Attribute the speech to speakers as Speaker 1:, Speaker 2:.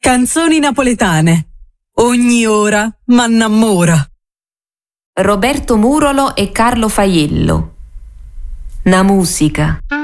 Speaker 1: Canzoni napoletane. Ogni ora m'annamora.
Speaker 2: Roberto Murolo e Carlo Faiello. Na musica.